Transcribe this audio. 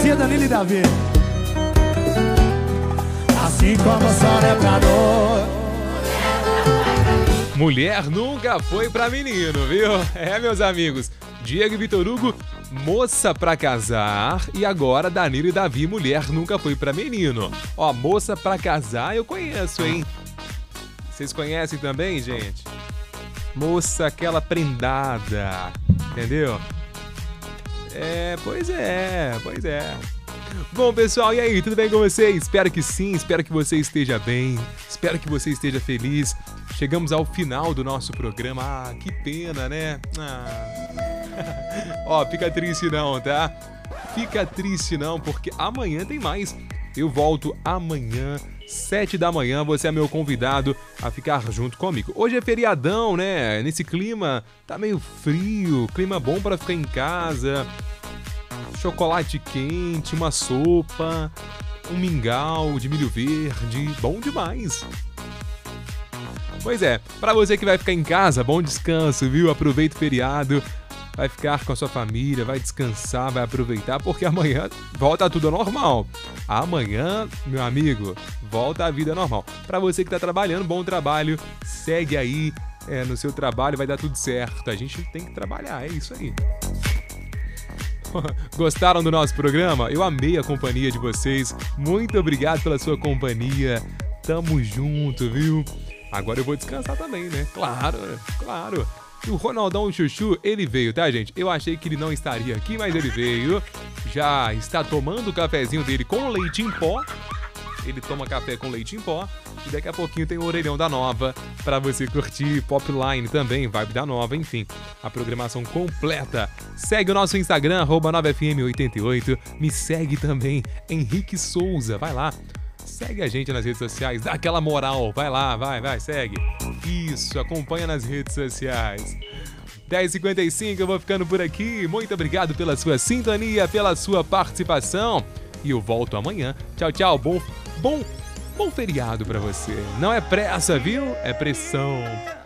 dia, Danilo e Davi. Assim como o sol é pra noite. Mulher nunca foi pra menino, viu? É, meus amigos, Diego e Vitor Hugo, moça pra casar. E agora Danilo e Davi, mulher nunca foi pra menino. Ó, moça pra casar eu conheço, hein? Vocês conhecem também, gente? Moça, aquela prendada, entendeu? Pois é. Bom, pessoal, e aí, tudo bem com vocês? Espero que sim, espero que você esteja bem, espero que você esteja feliz. Chegamos ao final do nosso programa. Ah, que pena, né? Ó, fica triste não, tá? Fica triste não, porque amanhã tem mais. Eu volto amanhã, 7 da manhã, você é meu convidado a ficar junto comigo. Hoje é feriadão, né? Nesse clima, tá meio frio, clima bom pra ficar em casa. Chocolate quente, uma sopa, um mingau de milho verde, bom demais. Pois é, pra você que vai ficar em casa, bom descanso, viu? Aproveita o feriado, vai ficar com a sua família, vai descansar, vai aproveitar, porque amanhã volta tudo ao normal. Amanhã, meu amigo, volta a vida normal. Pra você que tá trabalhando, bom trabalho, segue aí no seu trabalho, vai dar tudo certo. A gente tem que trabalhar, é isso aí. Gostaram do nosso programa? Eu amei a companhia de vocês. Muito obrigado pela sua companhia. Tamo junto, viu? Agora eu vou descansar também, né? Claro. E o Ronaldão o Chuchu, ele veio, tá, gente? Eu achei que ele não estaria aqui, mas ele veio. Já está tomando o cafezinho dele com leite em pó. Ele toma café com leite em pó. E daqui a pouquinho tem o Orelhão da Nova pra você curtir, Popline também, Vibe da Nova, enfim. A programação completa. Segue o nosso Instagram, @9fm88. Me segue também, Henrique Souza. Vai lá. Segue a gente nas redes sociais, dá aquela moral. Vai lá, vai, segue. Isso, acompanha nas redes sociais. 10h55, eu vou ficando por aqui. Muito obrigado pela sua sintonia, pela sua participação. E eu volto amanhã. Tchau. Bom feriado pra você. Não é pressa, viu? É pressão.